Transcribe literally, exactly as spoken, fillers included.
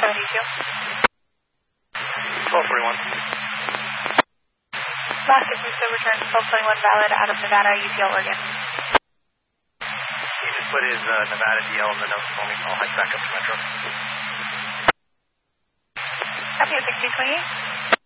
seventy-two. twelve forty-one. Last Booster return twelve twenty-one valid out of Nevada, U T L, Oregon. He just put his uh, Nevada D L in the notes for me. I'll head back up to Metro. Copy at sixty twenty-eight.